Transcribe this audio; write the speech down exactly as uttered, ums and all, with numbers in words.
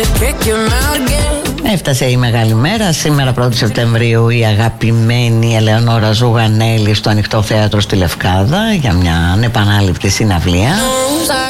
Έφτασε η μεγάλη μέρα. Σήμερα πρώτη Σεπτεμβρίου η αγαπημένη Ελεονόρα Ζουγανέλη στο Ανοιχτό Θέατρο στη Λευκάδα για μια ανεπανάληπτη συναυλία.